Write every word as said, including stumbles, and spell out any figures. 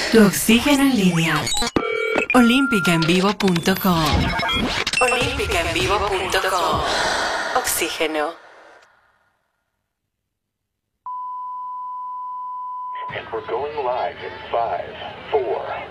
Tu oxígeno en línea. olímpica en vivo punto com. olímpica en vivo punto com. Oxígeno. And we're going live in five, four,